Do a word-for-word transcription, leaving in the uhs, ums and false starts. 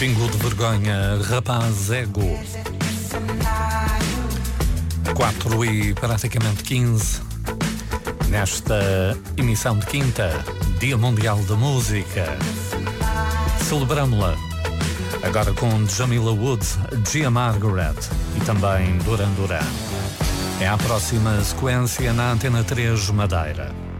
Pingo de vergonha, rapaz ego. quatro e praticamente quinze. Nesta emissão de quinta, Dia Mundial da Música. Celebramos-la agora com Jamila Woods, Gia Margaret e também Duran Duran. É a próxima sequência na Antena três Madeira.